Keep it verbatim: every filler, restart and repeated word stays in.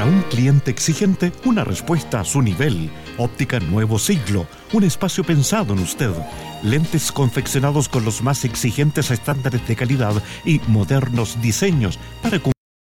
un cliente exigente, una respuesta a su nivel. Óptica Nuevo Siglo, un espacio pensado en usted. Lentes confeccionados con los más exigentes estándares de calidad y modernos diseños para cumplir